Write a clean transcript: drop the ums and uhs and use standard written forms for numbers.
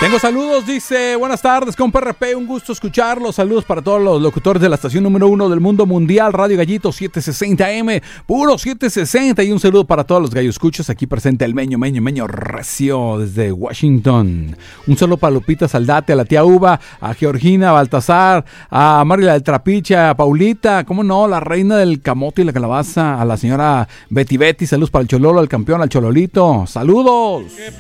Tengo saludos, dice, buenas tardes, compa RP, un gusto escucharlos. Saludos para todos los locutores de la estación número 1 del mundo mundial, Radio Gallito 760M, puro 760. Y un saludo para todos los gallos-escuchos aquí presente el Meño Recio desde Washington. Un saludo para Lupita Saldate, a la tía Uva, a Georgina, a Baltasar, a Marila del Trapiche, a Paulita, cómo no, la reina del camote y la calabaza, a la señora Betty. Saludos para el Chololo, al campeón, al Chololito. Saludos.